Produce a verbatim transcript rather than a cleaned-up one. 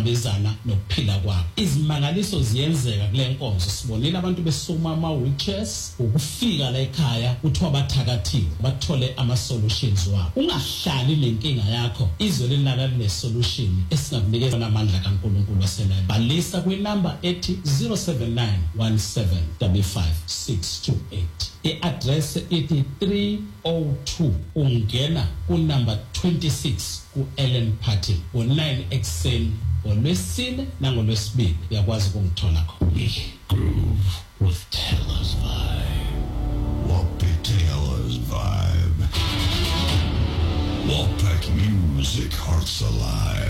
bezana nokuphila kwabo. Izimangaliso ziyenzeka kule nkonzo. Sibonile abantu besukuma ama wheelchairs ukufika la ekhaya kuthiwa bathakathiwe bathole ama solutions wabo. Ungahlali lenkinga yakho izwe linala le solution esingakunikeza amandla kaNkulunkulu waselayo. Balisa kwi number ethi zero seven nine one seven five five six two eight. I-address ithi three oh two ungena ku number twenty-six ku Ellen Party ngo nine ekseni ngolwesine nangolwesibili uyakwazi ukungithola khona. Groove with Taylor's vibe. Whoppy Taylor's vibe. Whoppet music, hearts alive.